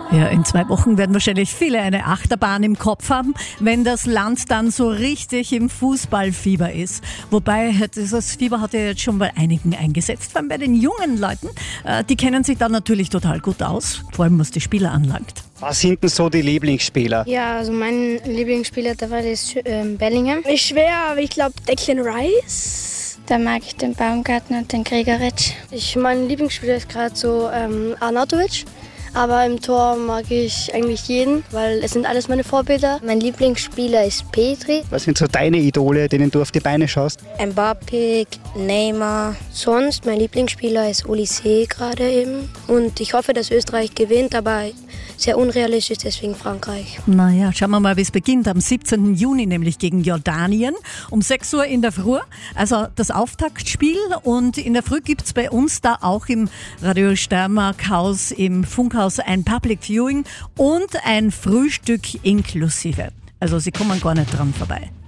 Ja, in 2 Wochen werden wahrscheinlich viele eine Achterbahn im Kopf haben, wenn das Land dann so richtig im Fußballfieber ist. Wobei, dieses Fieber hat ja jetzt schon bei einigen eingesetzt, vor allem bei den jungen Leuten. Die kennen sich dann natürlich total gut aus, vor allem was die Spieler anlangt. Was sind denn so die Lieblingsspieler? Ja, also mein Lieblingsspieler dabei ist Bellingham. Ist schwer, aber ich glaube Declan Rice. Da mag ich den Baumgartner und den Gregoritsch. Mein Lieblingsspieler ist gerade so Arnautovic. Aber im Tor mag ich eigentlich jeden, weil es sind alles meine Vorbilder. Mein Lieblingsspieler ist Petri. Was sind so deine Idole, denen du auf die Beine schaust? Mbappé, Neymar. Sonst, mein Lieblingsspieler ist Olise gerade eben. Und ich hoffe, dass Österreich gewinnt, aber sehr unrealistisch, deswegen Frankreich. Naja, schauen wir mal, wie es beginnt. Am 17. Juni nämlich gegen Jordanien um 6 Uhr in der Früh. Also das Auftaktspiel, und in der Früh gibt's bei uns da auch im Radio Steiermark Haus, im Funkhaus, ein Public Viewing und ein Frühstück inklusive. Also Sie kommen gar nicht dran vorbei.